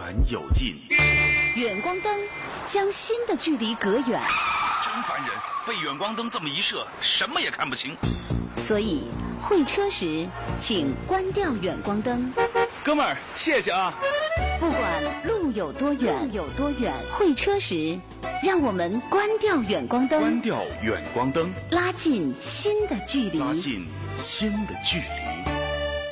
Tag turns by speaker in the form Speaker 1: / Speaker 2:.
Speaker 1: 远有近。
Speaker 2: 远光灯将心的距离隔远。
Speaker 1: 真烦人，被远光灯这么一射，什么也看不清。
Speaker 2: 所以会车时请关掉远光灯。
Speaker 1: 哥们儿，谢谢啊。
Speaker 2: 不管路有多远，会车时让我们关掉远光灯，
Speaker 1: 关掉远光灯，
Speaker 2: 拉近心的距离，
Speaker 1: 拉近心的距离。